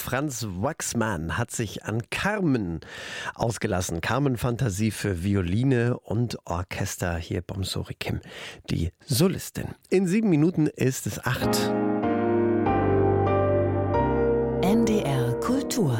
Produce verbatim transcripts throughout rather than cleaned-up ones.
Franz Waxman hat sich an Carmen ausgelassen. Carmen-Fantasie für Violine und Orchester. Hier Bomsori Kim, die Solistin. In sieben Minuten ist es acht. N D R Kultur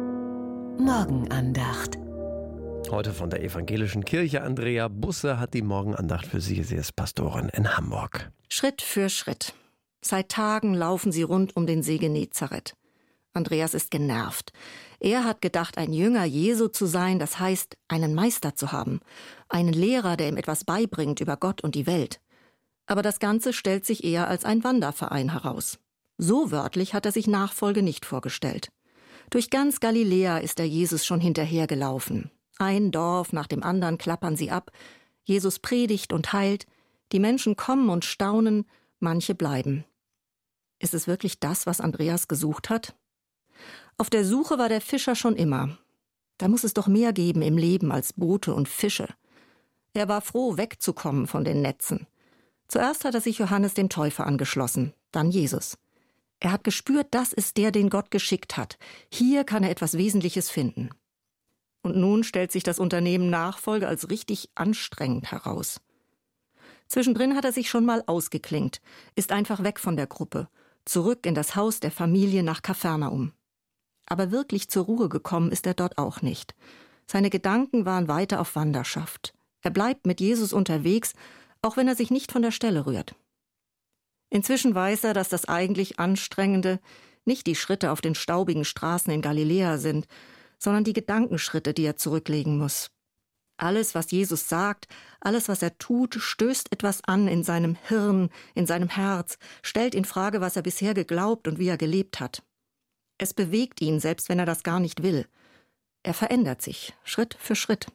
Morgenandacht. Heute von der Evangelischen Kirche. Andrea Busse hat die Morgenandacht für Sie. Sie ist Pastorin in Hamburg. Schritt für Schritt. Seit Tagen laufen sie rund um den See Genezareth. Andreas ist genervt. Er hat gedacht, ein Jünger Jesu zu sein, das heißt, einen Meister zu haben. Einen Lehrer, der ihm etwas beibringt über Gott und die Welt. Aber das Ganze stellt sich eher als ein Wanderverein heraus. So wörtlich hat er sich Nachfolge nicht vorgestellt. Durch ganz Galiläa ist er Jesus schon hinterhergelaufen. Ein Dorf nach dem anderen klappern sie ab. Jesus predigt und heilt. Die Menschen kommen und staunen, manche bleiben. Ist es wirklich das, was Andreas gesucht hat? Auf der Suche war der Fischer schon immer. Da muss es doch mehr geben im Leben als Boote und Fische. Er war froh, wegzukommen von den Netzen. Zuerst hat er sich Johannes dem Täufer angeschlossen, dann Jesus. Er hat gespürt, das ist der, den Gott geschickt hat. Hier kann er etwas Wesentliches finden. Und nun stellt sich das Unternehmen Nachfolge als richtig anstrengend heraus. Zwischendrin hat er sich schon mal ausgeklinkt, ist einfach weg von der Gruppe, zurück in das Haus der Familie nach Kapernaum. Aber wirklich zur Ruhe gekommen ist er dort auch nicht. Seine Gedanken waren weiter auf Wanderschaft. Er bleibt mit Jesus unterwegs, auch wenn er sich nicht von der Stelle rührt. Inzwischen weiß er, dass das eigentlich Anstrengende nicht die Schritte auf den staubigen Straßen in Galiläa sind, sondern die Gedankenschritte, die er zurücklegen muss. Alles, was Jesus sagt, alles, was er tut, stößt etwas an in seinem Hirn, in seinem Herz, stellt in Frage, was er bisher geglaubt und wie er gelebt hat. Es bewegt ihn, selbst wenn er das gar nicht will. Er verändert sich, Schritt für Schritt.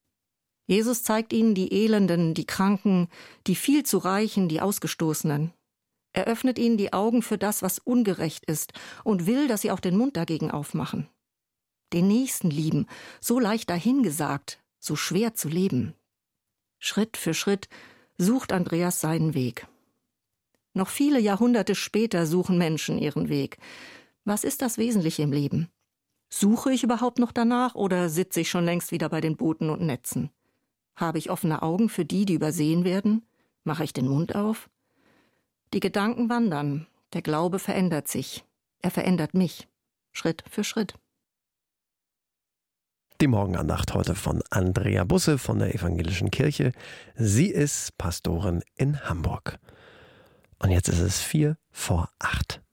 Jesus zeigt ihnen die Elenden, die Kranken, die viel zu Reichen, die Ausgestoßenen. Er öffnet ihnen die Augen für das, was ungerecht ist und will, dass sie auch den Mund dagegen aufmachen. Den Nächsten lieben, so leicht dahingesagt, so schwer zu leben. Schritt für Schritt sucht Andreas seinen Weg. Noch viele Jahrhunderte später suchen Menschen ihren Weg. Was ist das Wesentliche im Leben? Suche ich überhaupt noch danach oder sitze ich schon längst wieder bei den Booten und Netzen? Habe ich offene Augen für die, die übersehen werden? Mache ich den Mund auf? Die Gedanken wandern, der Glaube verändert sich. Er verändert mich, Schritt für Schritt. Die Morgenandacht heute von Andrea Busse von der Evangelischen Kirche. Sie ist Pastorin in Hamburg. Und jetzt ist es vier vor acht.